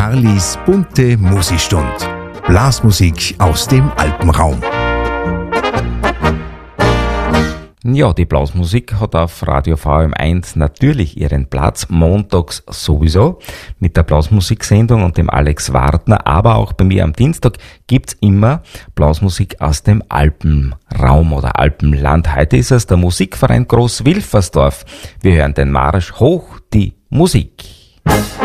Charlies bunte Musikstund. Blasmusik aus dem Alpenraum. Ja, die Blasmusik hat auf Radio VM1 natürlich ihren Platz, montags sowieso, mit der Blasmusiksendung und dem Alex Wartner, aber auch bei mir am Dienstag gibt's immer Blasmusik aus dem Alpenraum oder Alpenland. Heute ist es der Musikverein Großwilfersdorf. Wir hören den Marsch hoch, die Musik.